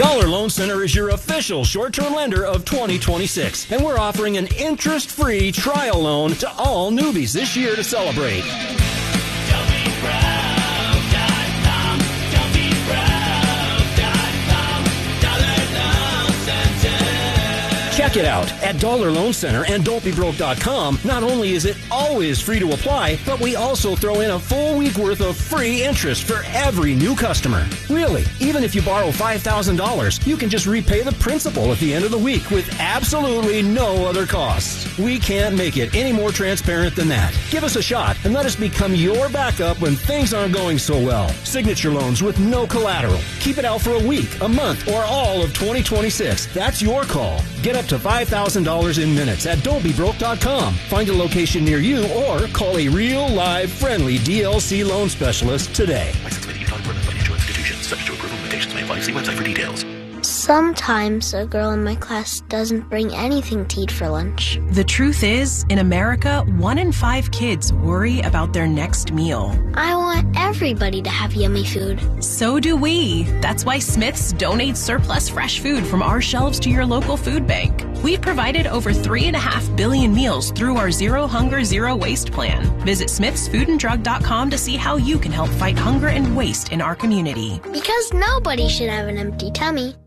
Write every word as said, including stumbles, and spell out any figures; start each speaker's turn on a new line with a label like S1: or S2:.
S1: Dollar Loan Center is your official short-term lender of twenty twenty-six, and we're offering an interest-free trial loan to all newbies this year to celebrate. Check it out at Dollar Loan Center and don't be broke dot com. Not only is it always free to apply, but we also throw in a full week worth of free interest for every new customer. Really, even if you borrow five thousand dollars, you can just repay the principal at the end of the week with absolutely no other costs. We can't make it any more transparent than that. Give us a shot and let us become your backup when things aren't going so well. Signature loans with no collateral. Keep it out for a week, a month, or all of twenty twenty-six. That's your call. Get up to five thousand dollars in minutes at don't be broke dot com. Find a location near you or call a real, live, friendly D L C loan specialist today.
S2: License by the Utah Department of Financial Institutions. Subject to approval. Limitations may apply. See website for details.
S3: Sometimes a girl in my class doesn't bring anything to eat for lunch.
S4: The truth is, in America, one in five kids worry about their next meal.
S3: I want everybody to have yummy food.
S4: So do we. That's why Smith's donates surplus fresh food from our shelves to your local food bank. We've provided over three and a half billion meals through our Zero Hunger, Zero Waste plan. Visit smiths food and drug dot com to see how you can help fight hunger and waste in our community.
S3: Because nobody should have an empty tummy.